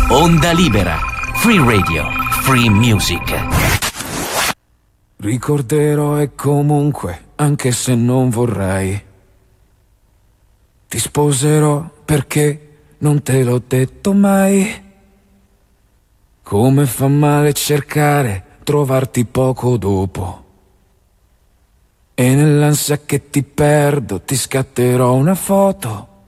Onda Libera, Free Radio, Free Music. Ricorderò e comunque, anche se non vorrei, ti sposerò perché non te l'ho detto mai. Come fa male cercare, trovarti poco dopo. E nell'ansia che ti perdo ti scatterò una foto